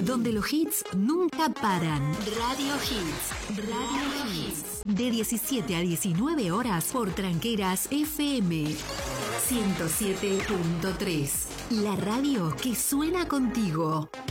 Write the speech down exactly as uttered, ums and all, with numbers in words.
donde los hits nunca paran. Radio Hits. Radio Hits. De diecisiete a diecinueve horas por Tranqueras F M ciento siete punto tres. La radio que suena contigo.